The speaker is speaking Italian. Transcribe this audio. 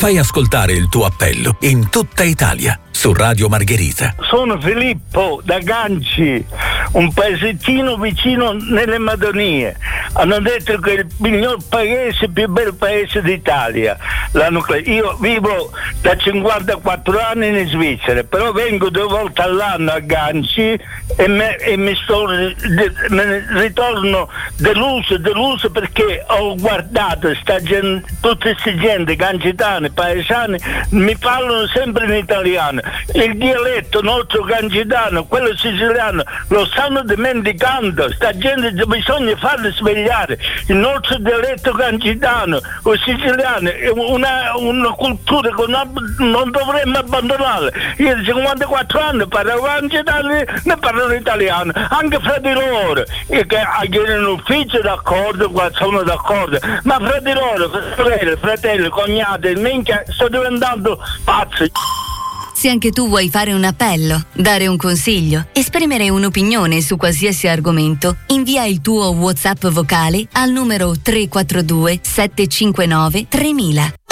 Fai ascoltare il tuo appello in tutta Italia su Radio Margherita. Sono Filippo da Ganci, un paesettino vicino nelle Madonie. Hanno detto che è il miglior paese, il più bel paese d'Italia. Io vivo da 54 anni in Svizzera, però vengo 2 volte all'anno a Ganci e me ritorno deluso perché ho guardato tutte queste gente gancitane, paesani, mi parlano sempre in italiano. Il dialetto nostro gancitano, quello siciliano, lo stanno dimenticando. Sta gente bisogna farli svegliare. Il nostro dialetto gancitano o siciliano è una cultura che non dovremmo abbandonare. Io di 54 anni parlo gancitano, ne parlo italiano, anche fra di loro. Io che in ufficio d'accordo, qua sono d'accordo, ma fra di loro, fratelli, cognati, minchia, sto diventando pazzo. Se anche tu vuoi fare un appello, dare un consiglio, esprimere un'opinione su qualsiasi argomento, invia il tuo WhatsApp vocale al numero 342 759 3000.